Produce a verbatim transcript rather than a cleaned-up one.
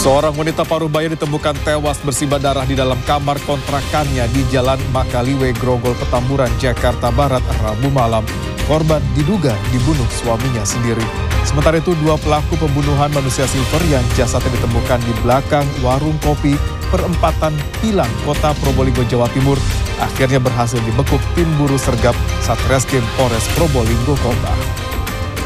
Seorang wanita paruh baya ditemukan tewas bersimbah darah di dalam kamar kontrakannya di Jalan Makaliwe, Grogol, Petamburan, Jakarta Barat, Rabu malam. Korban diduga dibunuh suaminya sendiri. Sementara itu, dua pelaku pembunuhan manusia silver yang jasadnya ditemukan di belakang warung kopi Perempatan Pilang, Kota Probolinggo, Jawa Timur, akhirnya berhasil dibekuk tim buru sergap Satreskrim Polres Probolinggo Kota.